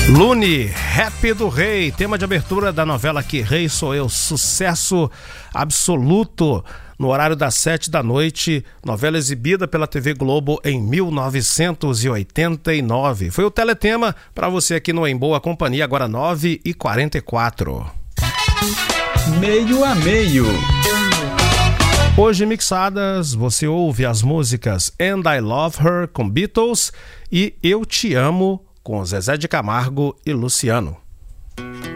Lune, Rap do Rei, tema de abertura da novela Que Rei Sou Eu, sucesso absoluto no horário das 7 da noite, novela exibida pela TV Globo em 1989. Foi o teletema para você aqui no Em Boa Companhia, agora 9h44. Meio a meio. Hoje mixadas, você ouve as músicas And I Love Her com Beatles e Eu Te Amo com Zezé de Camargo e Luciano.